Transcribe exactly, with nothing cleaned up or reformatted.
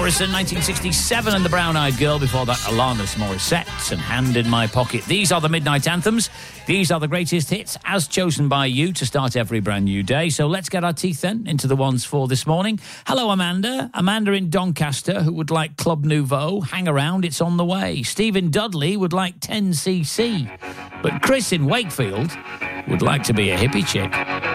Morrison, nineteen sixty-seven, and The Brown-Eyed Girl. Before that, Alanis Morissette and Hand in My Pocket. These are the Midnight Anthems. These are the greatest hits as chosen by you to start every brand new day. So let's get our teeth then into the ones for this morning. Hello, Amanda. Amanda in Doncaster, who would like Club Nouveau. Hang around, it's on the way. Stephen Dudley would like ten C C. But Chris in Wakefield would like to be a hippie chick.